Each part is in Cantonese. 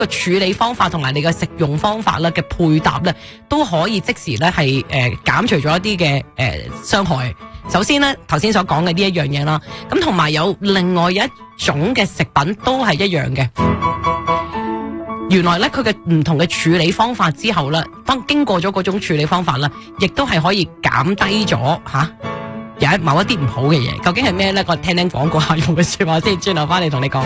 個處理方法同埋你嘅食用方法咧嘅配搭咧，都可以即時咧係減除咗一啲嘅傷害。首先咧，頭先所講嘅呢一樣嘢啦，咁同埋有另外一種嘅食品都係一樣嘅。原來咧佢嘅唔同嘅處理方法之後咧，當經過咗嗰種處理方法咧，亦都係可以減低咗有某一啲唔好嘅嘢。究竟係咩咧？我聽廣告下用嘅說話先，轉頭翻嚟同你講。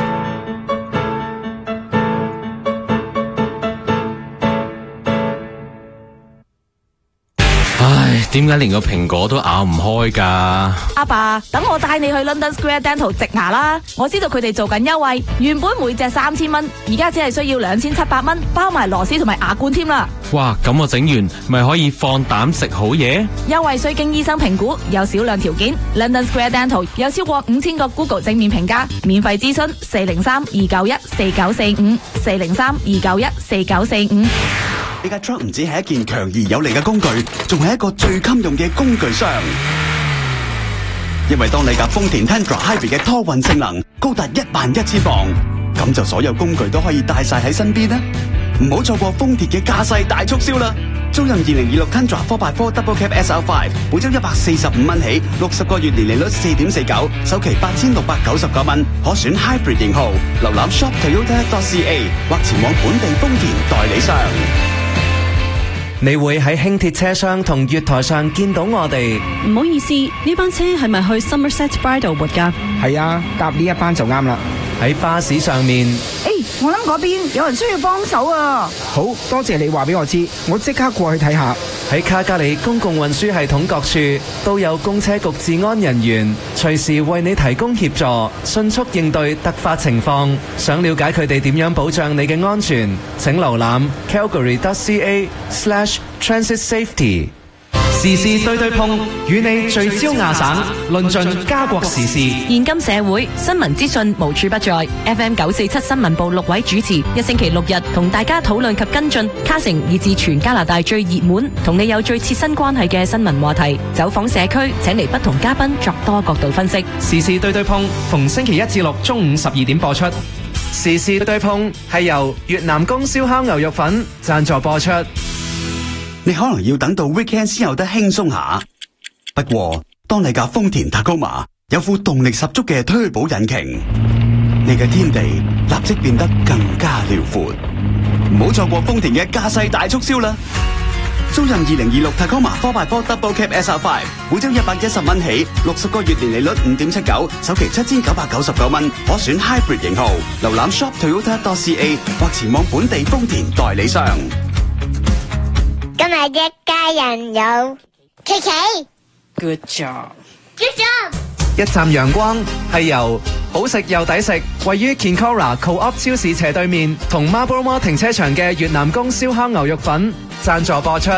點解連個蘋果都咬唔開㗎？ 阿爸，等我帶你去 London Square Dental 植牙啦！我知道佢哋做緊優惠，原本每隻3000蚊，而家只係需要2700蚊，包埋螺絲同埋牙冠添啦！ 哇，咁我整完咪可以放膽食好嘢？ 優惠需經醫生評估，有少量條件。London Square Dental 有超過5000個 Google 正面評價，免費諮詢403-291-4945 403-291-4945。 呢架 truck 唔止係一件強而有力嘅工具，仲係一個最襟用嘅工具箱。因為當你架豐田 Tundra Hybrid 嘅拖運性能高達11000磅，咁就所有工具都可以帶晒喺身邊啦。唔好錯過豐田嘅駕駛大促銷啦！租賃2026 Tundra 4x4 Double Cab SL5，每周145蚊起，60個月年利率4.49，首期8699蚊，可選 Hybrid 型號。瀏覽 shop.toyota.ca 或前往本地豐田代理商。 你會喺輕鐵車廂同月台上見到我哋。 唔好意思，呢班車係咪去 Somerset Bridlewood 㗎？ 係啊，搭呢一班就啱啦。 喺巴士上面， 我諗嗰邊有人需要幫手啊！ 好多謝你話俾我知，我即刻過去睇下。 喺卡加里公共運輸系統各處都有公車局治安人員，隨時為你提供協助，迅速應對突發情況。想了解佢哋點樣保障你嘅安全，請瀏覽 calgary.ca/transit-safety。時事對對碰，與你聚焦亞省，論盡加國時事。 現今社會新聞資訊無處不在。FM 947新聞部6位主持，一星期6日同大家討論及跟進卡城以至全加拿大最熱門同你有最切身關係嘅新聞話題。走訪社區，請嚟不同嘉賓作多角度分析。 時事對對碰，逢星期1至6中午12點播出。時事對對碰係由越南公燒烤牛肉粉贊助播出。 你可能要等到 weekend 先有得輕鬆下，不過當你架豐田 Tacoma 有副動力十足嘅推保引擎，你嘅天地立即變得更加遼闊。唔好錯過豐田嘅駕駛大促銷啦！租賃2026 Tacoma 4x4 Double Cab SL5，每周110蚊起，60個月年利率5.79，首期7999蚊，可選 Hybrid 型號。瀏覽 shop.toyota.ca 或前往本地豐田代理商。 今日一家人有琪琪 Good job。 ，Good job。 一站陽光係由好食又抵食，位於 Kinkora Co-op 超市斜對面同 Marlborough Mall 停車場嘅越南公燒烤牛肉粉贊助播出。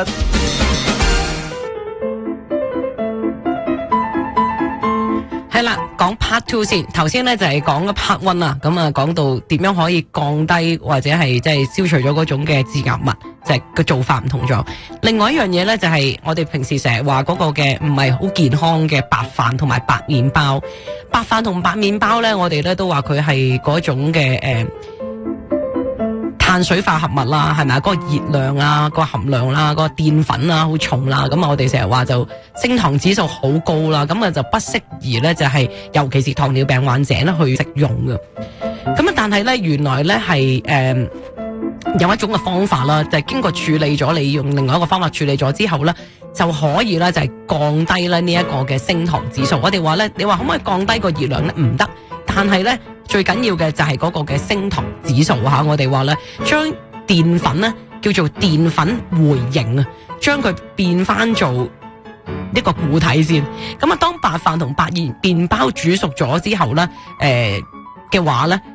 係啦，講 Part 2先。頭先咧就係講咗 Part 1啦，咁啊講到點樣可以降低或者係即係消除咗嗰種嘅致癌物，就係個做法唔同咗。另外一樣嘢咧就係我哋平時成日話嗰個嘅唔係好健康嘅白飯同埋白麵包。白飯同白麵包咧，我哋咧都話佢係嗰種嘅碳水化合物啦，係咪啊？嗰個熱量啊，嗰個含量啦，嗰個澱粉啊，好重啦。咁啊，我哋成日話就升糖指數好高啦，咁啊就不適宜咧，就係尤其是糖尿病患者咧去食用嘅。咁啊，但係咧原來咧係有一種嘅方法啦，就係經過處理咗，你用另外一個方法處理咗之後咧，就可以咧就係降低咧呢一個嘅升糖指數。我哋話咧，你話可唔可以降低個熱量咧？唔得，但係咧。最緊要嘅就係嗰個嘅升糖指數吓，我哋話咧將澱粉咧叫做澱粉回形啊，將佢變翻做一個固體先。咁啊，當白飯同白麵包煮熟咗之後咧，嘅話咧，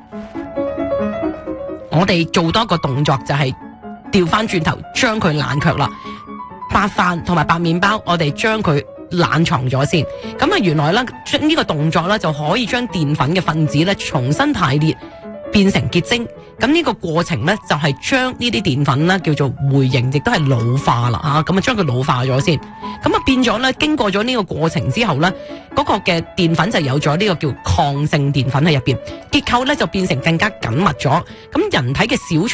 我哋做多一個動作就係調翻轉頭將佢冷卻啦。白飯同埋白麵包，我哋將佢冷藏咗先，咁啊原來咧呢個動作咧就可以將澱粉嘅分子咧重新排列變成結晶，咁呢個過程咧就係將呢啲澱粉咧叫做回形，亦都係老化啦吓，咁啊將佢老化咗先，咁啊變咗咧經過咗呢個過程之後咧，嗰個嘅澱粉就有咗呢個叫抗性澱粉喺入邊，結構咧就變成更加緊密咗，咁人體嘅小